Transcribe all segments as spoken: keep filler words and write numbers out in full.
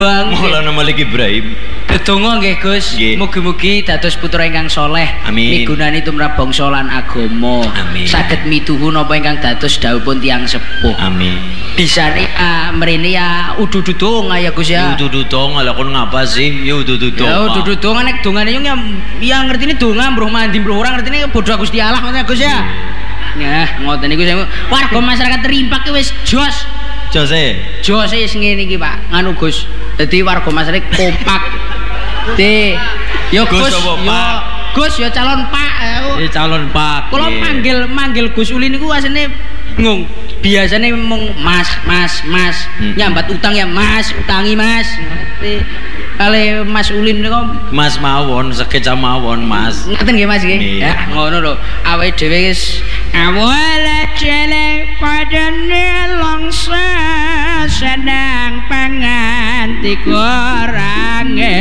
Maulana Malik Ibrahim. Donga nggih Gus, mugi-mugi dados putra ingkang saleh, migunani tumrap bangsa lan agama. Saged mituhu napa ingkang dados dawuhipun tiyang sepuh. Amin. Bisane uh, mrene ya ududu donga ya Gus ya. Ududu donga lah kon ngapa sih? Ya ududu donga. Ya ududu donga nek dongane yo ya ngertine donga mbruh mandi mbruh ora ngertine bodho Gusti Allah ngoten Gus ya. Ya, ngoten niku warga masyarakat Rimpak wis jos. Jose. Jose wis ngene iki, Pak. Nganu Gus. Dadi warga masyarakat kompak. De, yo Gus, yo Gus yo calon Pak. Ya calon Pak. Kula manggil manggil Gus Uli niku asline ngung. Biasane mung Mas, Mas, Mas. Hmm. Nyambat utang ya Mas, utangi Mas. Ngerti. Kale Mas Ulin niku Mas mawon, sekeca mawon Mas. Ngoten nggih Mas nggih. Ya, ngono lho. Awake dhewe wis awala celek padane longsa sedang panganti korange.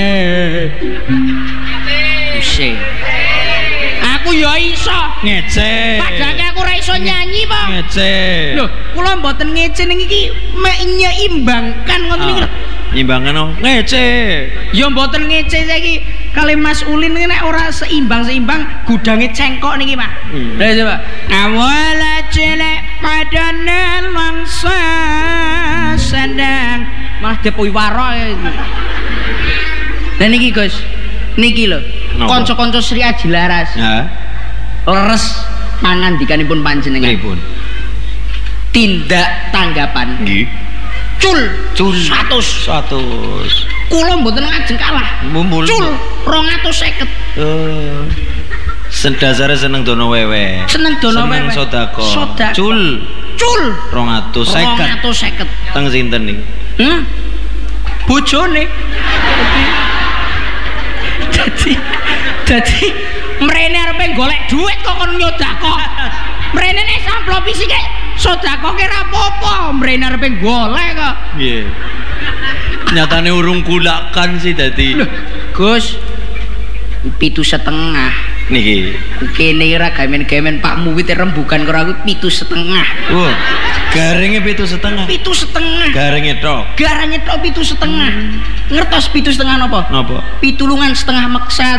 Wis. Aku ya iso ngece. Padahal aku ora iso nyanyi, Pak. Ngece. Lho, kula mboten ngece ning iki mek nyeimbangkan ngoten iki lho. Nyeimbangkan oh, ngece. Ya mboten ngece saiki kali Mas Ulin nek ora seimbang-seimbang gudange cengkok niki, Pak. Lha hmm. coba. Awala celek padane langsa sandang malah depowi waro. Lah niki Gus, niki lho. Kanca-kanca Sri Aji Laras. Heeh. Leres pangandikanipun panjenengan. Pripun? Tindak tanggapan. Nggih. Cul, cul seratus. seratus. Kula mboten ngajeng kalah. Mumpul. Cul dua ratus lima puluh. Oh. Sendasare seneng dono wewe. Seneng dono wewe. Seneng sedekah. Sedekah. Cul. Cul dua ratus lima puluh. dua ratus lima puluh. Teng sinten niki? Hmm. Bojone. Dadi dadi mrene arepe golek duit kok kon nyodakok. Mrene nek samplop isi kek sedekah ki ra apa-apa, mrene arepe golek kok. Nggih. Nyatane urung kulakan sih dadi. Gus. Pitu setengah. Niki. Kene ora gamen-gamen Pak Muwit rembugan karo aku pitu setengah. Oh. Garinge pitu setengah. Pitu setengah. Garinge tok. Garinge tok pitu setengah. Hmm. Ngertos pitu setengah napa? Napa? Pitulungan setengah meksa.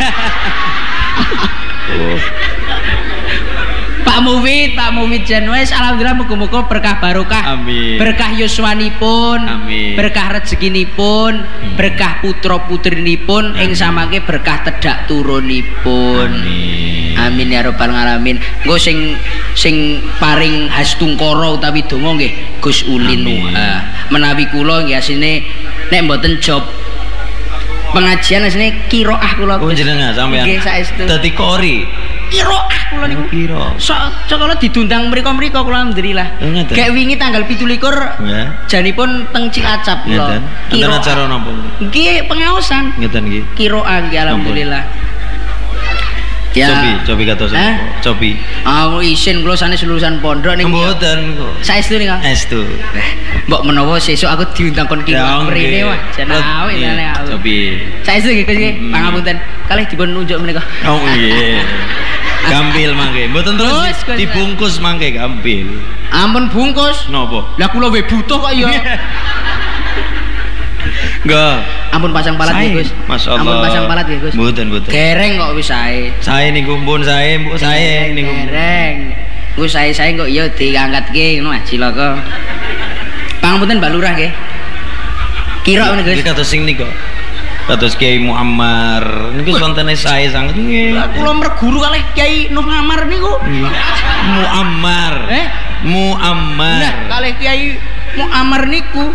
Oh. Pak Muwit, Pak Muwit Janwes, alhamdulillah muga-muga berkah barokah. Amin. Berkah yuswanipun, amin. Berkah rezekinipun, hmm. berkah putra putrinipun, ing samangke berkah tedak turunipun. Amin. Amin ya rabbal alamin. Nggo sing sing paring hastungkara utawi donga nggih Gus Ulin. Uh, menawi kula nggih asine nek mboten job pengajian asine qiraah kula. Oh jenengan sampean. Nggih saestu. Dadi qori. Qiraah kula niku. Qiraah. Sok kala didundang mriko-mriko kula alhamdulillah. Kayak wingi tanggal pitulikur ya. Janipun teng Cilacap kula. Qiraah acara napa? Nggih pengaosan. Ngeten nggih. Qiraah nggih alhamdulillah. Ya. Cobi, cobi kados eh? Cobi. Ah, isin kula sanes lulusan pondok niku. Mboten kok. Saestu niku. Estu. Mbok menawa sesuk aku diundang kon qiraah mrene wah, jan awik ngene aku. Cobi. Saestu nggih Gus nggih. Pangapunten. Kalih dipun nunjuk menika. Oh nggih. Gampil mangke. Mboten terus dibungkus mangke gampil. Ampun bungkus. Napa? Lah kula we butuh kok ya. Enggak. Ampun pasang palat nggih Gus. Masyaallah. Ampun pasang palat nggih Gus. Mboten mboten. Gereng kok wis sae. Sae niku pun sae, mbok sae niku. Gereng. Wis sae-sae kok ya diangkatke ngono cilaka. Pangapunten Mbak Lurah nggih. Kira ngene Gus. Iki kados sing niku. Kados Kiai Muammar niku sontene sae sanget nggih. Kula merguru kalih Kiai Nuh Ngamar niku. Muammar. Eh? Muammar. Nah, kalih Kiai Muammar niku.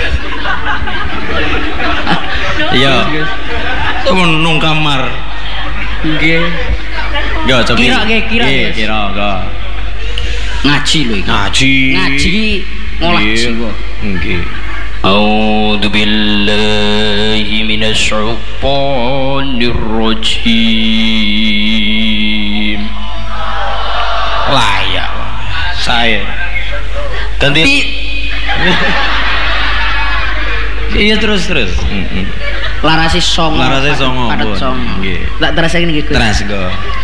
Iya. Mun nung kamar. Nggih. Enggak coba. Kira nggih, kira nggih. Kira enggak. Ngaji lho iki. Ngaji. Ngaji ngolah jiwa. Nggih. A'udzu billahi minasy syaithanir rajim. Layak. Saya. Ganti. Iya terus terus. Larasi songo. Larasi songo. Padat songo. Nggih. Tak terasa ngene iki. Teras go.